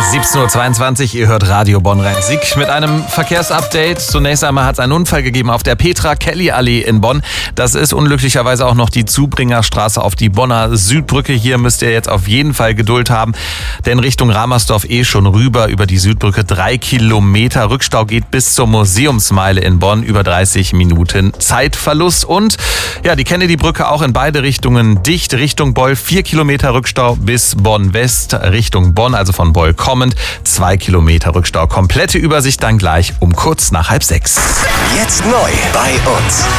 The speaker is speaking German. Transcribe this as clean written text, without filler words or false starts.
17.22 Uhr, ihr hört Radio Bonn-Rhein-Sieg mit einem Verkehrsupdate. Zunächst einmal hat es einen Unfall gegeben auf der Petra-Kelly-Allee in Bonn. Das ist unglücklicherweise auch noch die Zubringerstraße auf die Bonner Südbrücke. Hier müsst ihr jetzt auf jeden Fall Geduld haben, denn Richtung Ramersdorf schon rüber über die Südbrücke 3 Kilometer. Rückstau geht bis zur Museumsmeile in Bonn, über 30 Minuten Zeitverlust. Und ja, die Kennedy-Brücke auch in beide Richtungen dicht. Richtung Beul 4 Kilometer Rückstau bis Bonn-West, Richtung Bonn, also von Beul kommend 2 Kilometer Rückstau. Komplette Übersicht dann gleich um kurz nach 5:30. Jetzt neu bei uns.